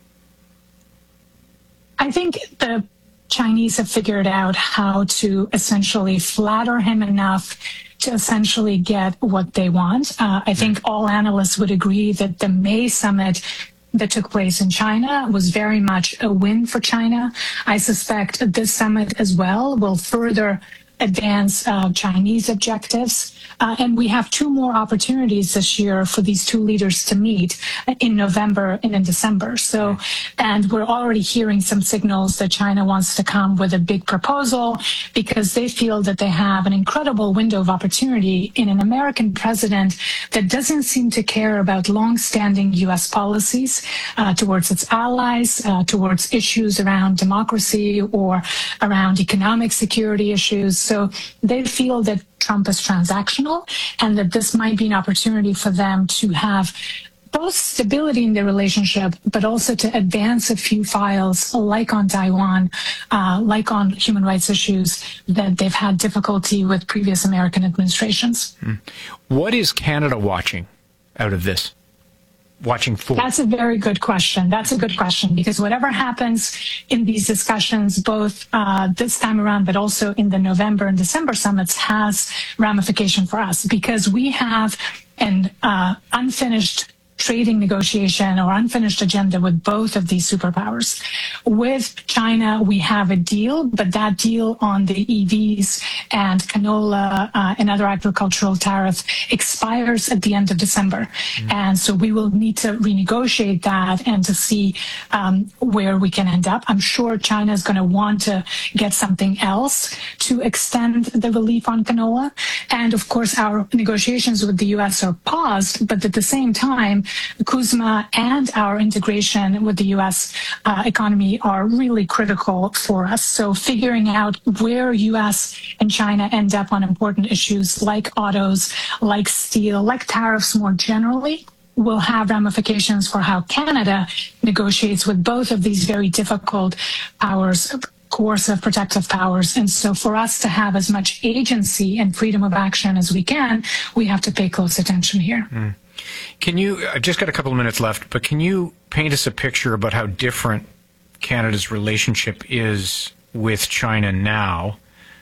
I think the Chinese have figured out how to essentially flatter him enough to essentially get what they want. Uh, I think all analysts would agree that the May summit that took place in China was very much a win for China. I suspect this summit as well will further advance uh, Chinese objectives. Uh, and we have two more opportunities this year for these two leaders to meet in November and in December. So, and we're already hearing some signals that China wants to come with a big proposal because they feel that they have an incredible window of opportunity in an American president that doesn't seem to care about long-standing U S policies uh, towards its allies, uh, towards issues around democracy or around economic security issues. So they feel that Trump is transactional and that this might be an opportunity for them to have both stability in their relationship, but also to advance a few files like on Taiwan, uh, like on human rights issues that they've had difficulty with previous American administrations. What is Canada watching out of this? Watching for? That's a very good question. That's a good question because whatever happens in these discussions, both uh, this time around, but also in the November and December summits, has ramification for us because we have an uh, unfinished trading negotiation or unfinished agenda with both of these superpowers. With China, we have a deal, but that deal on the E Vs and canola uh, and other agricultural tariffs expires at the end of December. Mm. And so we will need to renegotiate that and to see um, where we can end up. I'm sure China is going to want to get something else to extend the relief on canola. And of course, our negotiations with the U S are paused, but at the same time, CUSMA and our integration with the U S uh, economy are really critical for us. So figuring out where U S and China end up on important issues like autos, like steel, like tariffs more generally, will have ramifications for how Canada negotiates with both of these very difficult powers, coercive protective powers. And so for us to have as much agency and freedom of action as we can, we have to pay close attention here. Mm. Can you, I've just got a couple of minutes left, but can you paint us a picture about how different Canada's relationship is with China now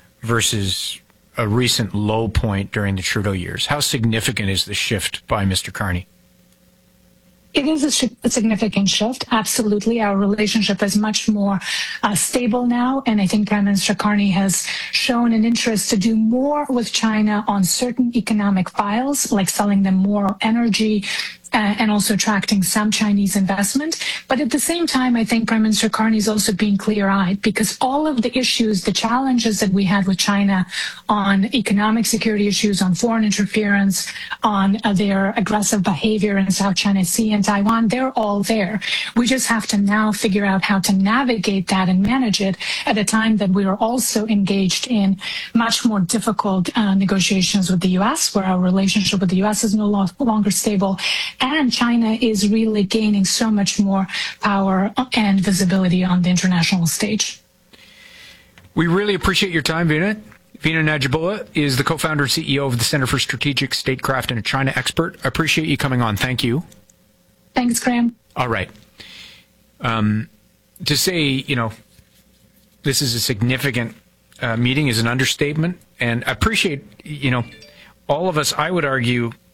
versus a recent low point during the Trudeau years? How significant is the shift by Mister Carney? It is a, sh- a significant shift. Absolutely. Our relationship is much more uh, stable now. And I think Prime Minister Carney has shown an interest to do more with China on certain economic files, like selling them more energy, Uh, and also attracting some Chinese investment. But at the same time, I think Prime Minister Carney is also being clear-eyed, because all of the issues, the challenges that we had with China on economic security issues, on foreign interference, on uh, their aggressive behavior in South China Sea and Taiwan, they're all there. We just have to now figure out how to navigate that and manage it at a time that we are also engaged in much more difficult uh, negotiations with the U S, where our relationship with the U S is no lo- longer stable. And China is really gaining so much more power and visibility on the international stage. We really appreciate your time, Veena. Veena Najibulla is the co-founder and C E O of the Center for Strategic Statecraft and a China expert. I appreciate you coming on. Thank you. Thanks, Graham. All right. Um, to say, you know, this is a significant uh, meeting is an understatement. And I appreciate, you know, all of us, I would argue,